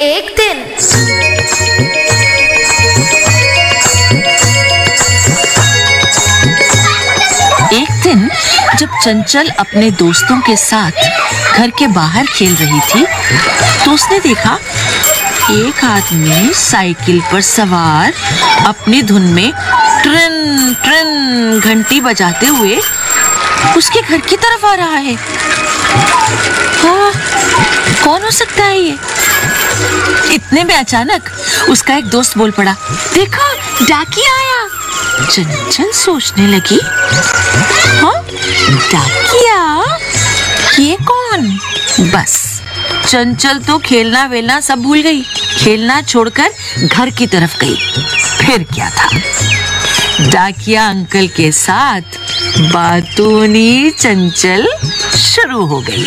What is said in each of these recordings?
एक दिन जब चंचल अपने दोस्तों के साथ घर के बाहर खेल रही थी तो उसने देखा एक आदमी साइकिल पर सवार अपनी धुन में ट्रन ट्रन घंटी बजाते हुए उसके घर की तरफ आ रहा है। हाँ, कौन हो सकता है ये? इतने में अचानक उसका एक दोस्त बोल पड़ा, देखो डाकिया आया। चंचल सोचने लगी, हाँ डाकिया, ये कौन? बस चंचल तो खेलना वेलना सब भूल गई, खेलना छोड़कर घर की तरफ गई। फिर क्या था, डाकिया अंकल के साथ बातूनी चंचल शुरू हो गई।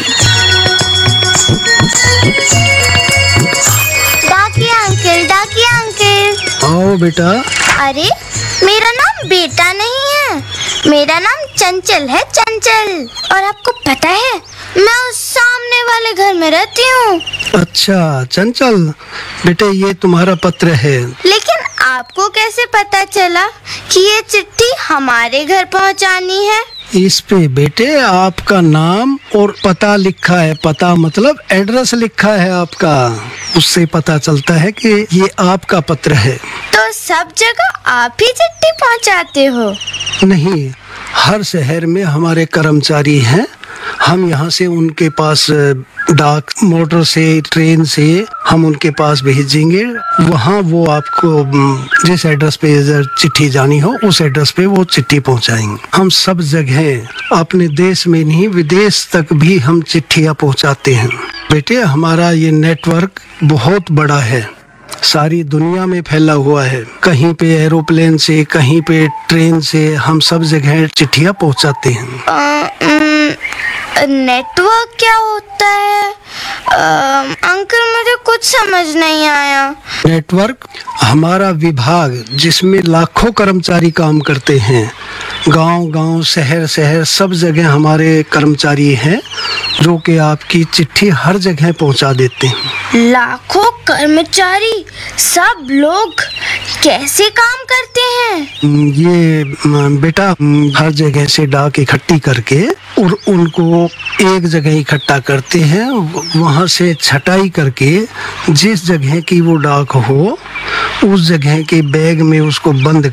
डाकिया अंकल आओ बेटा। अरे मेरा नाम बेटा नहीं है, मेरा नाम चंचल है, चंचल। और आपको पता है मैं उस सामने वाले घर में रहती हूँ। अच्छा चंचल, बेटे ये तुम्हारा पत्र है। लेकिन आपको कैसे पता चला कि ये चिट्ठी हमारे घर पहुँचानी है? इस पे बेटे आपका नाम और पता लिखा है। पता मतलब एड्रेस लिखा है आपका, उससे पता चलता है कि ये आपका पत्र है। तो सब जगह आप ही चिट्ठी पहुंचाते हो? नहीं, हर शहर में हमारे कर्मचारी हैं। हम यहाँ से उनके पास डाक मोटर से, ट्रेन से हम उनके पास भेजेंगे। वहाँ वो आपको जिस एड्रेस पे चिट्ठी जानी हो उस एड्रेस पे वो चिट्ठी पहुँचाएंगे। हम सब जगह अपने देश में नहीं विदेश तक भी हम चिट्ठियाँ पहुँचाते हैं। बेटे हमारा ये नेटवर्क बहुत बड़ा है, सारी दुनिया में फैला हुआ है। कहीं पे एरोप्लेन से, कहीं पे ट्रेन से, हम सब जगह चिट्ठियाँ पहुँचाते हैं। नेटवर्क क्या होता है? अंकल मुझे कुछ समझ नहीं आया। नेटवर्क हमारा विभाग जिसमें लाखों कर्मचारी काम करते हैं। गांव-गांव, शहर-शहर सब जगह हमारे कर्मचारी हैं जो कि आपकी चिट्ठी हर जगह पहुंचा देते हैं। लाखों कर्मचारी, सब लोग कैसे काम करते हैं? ये बेटा हर जगह से डाक इकट्ठी करके और उनको एक जगह इकट्ठा करते हैं। वहां से छटाई करके जिस जगह की वो डाक हो उस जगह के बैग में उसको बंद